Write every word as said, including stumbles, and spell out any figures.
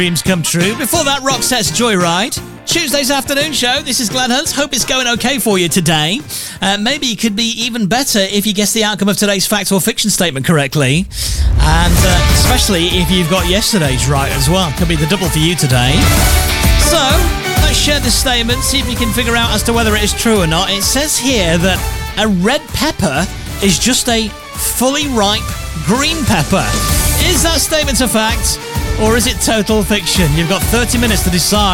Dreams come true. Before that, Roxette's Joyride. Tuesday's afternoon show. This is Glenn Hunt. Hope it's going okay for you today. Uh, maybe it could be even better if you guess the outcome of today's fact or fiction statement correctly. And uh, especially if you've got yesterday's right as well. Could be the double for you today. So, let's share this statement, see if you can figure out as to whether it is true or not. It says here that a red pepper is just a fully ripe green pepper. Is that statement a fact? Or is it total fiction? You've got thirty minutes to decide.